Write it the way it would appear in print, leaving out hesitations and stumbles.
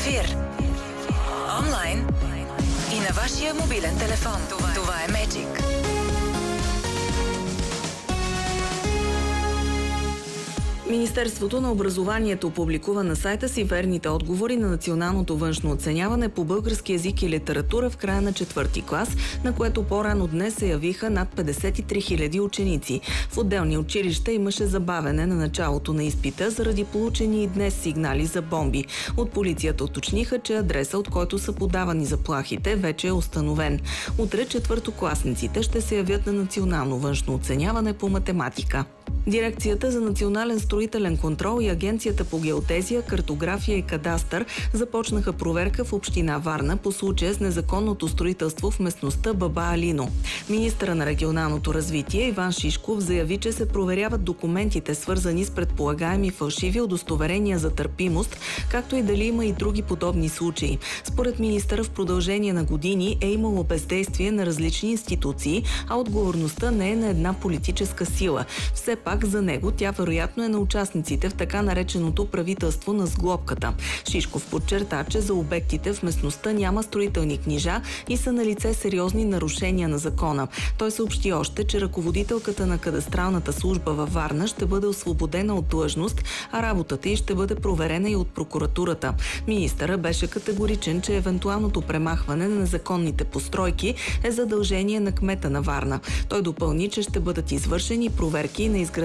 ефир. Онлайн и на вашия мобилен телефон. Това е Magic. Министерството на образованието публикува на сайта си верните отговори на националното външно оценяване по български език и литература в края на 4-ти клас, на което по-рано днес се явиха над 53 000 ученици. В отделни училища имаше забавене на началото на изпита заради получени и днес сигнали за бомби. От полицията уточниха, че адреса, от който са подавани заплахите, вече е установен. Утре четвъртокласниците ще се явят на национално външно оценяване по математика. Дирекцията за национален строителен контрол и Агенцията по геодезия, картография и кадастър започнаха проверка в община Варна по случая с незаконното строителство в местността Баба Алино. Министърът на регионалното развитие Иван Шишков заяви, че се проверяват документите, свързани с предполагаеми фалшиви удостоверения за търпимост, както и дали има и други подобни случаи. Според министъра в продължение на години е имало бездействие на различни институции, а отговорността не е на една политическа сила. Все пак за него тя вероятно е на участниците в така нареченото правителство на сглобката. Шишков подчерта, че за обектите в местността няма строителни книжа и са налице сериозни нарушения на закона. Той съобщи още, че ръководителката на кадастралната служба във Варна ще бъде освободена от длъжност, а работата й ще бъде проверена и от прокуратурата. Министърът беше категоричен, че евентуалното премахване на незаконните постройки е задължение на кмета на Варна. Той допълни, че ще бъдат извършени проверки на изградените